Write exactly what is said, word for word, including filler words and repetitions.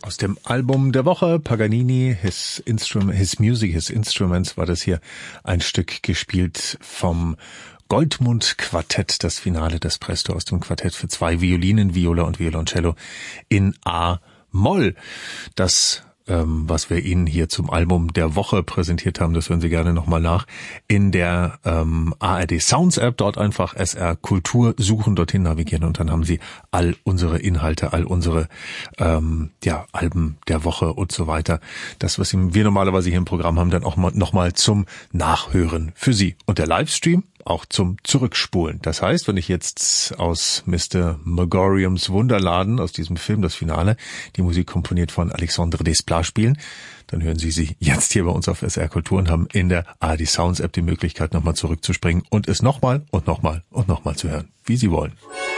Aus dem Album der Woche, Paganini, His Instrument, His Music, His Instruments, war das hier ein Stück gespielt vom Goldmund-Quartett, das Finale des Presto aus dem Quartett für zwei Violinen, Viola und Violoncello in A-Moll. Das ähm, was wir Ihnen hier zum Album der Woche präsentiert haben, das hören Sie gerne nochmal nach in der ähm, A R D Sounds App, dort einfach S R Kultur suchen, dorthin navigieren und dann haben Sie all unsere Inhalte, all unsere ähm, ja Alben der Woche und so weiter. Das, was wir normalerweise hier im Programm haben, dann auch mal, nochmal zum Nachhören für Sie. Und der Livestream auch zum Zurückspulen. Das heißt, wenn ich jetzt aus Mister Megoriums Wunderladen, aus diesem Film, das Finale, die Musik komponiert von Alexandre Desplat spielen, dann hören Sie sie jetzt hier bei uns auf S R Kultur und haben in der A R D Sounds App die Möglichkeit, nochmal zurückzuspringen und es nochmal und nochmal und nochmal zu hören, wie Sie wollen.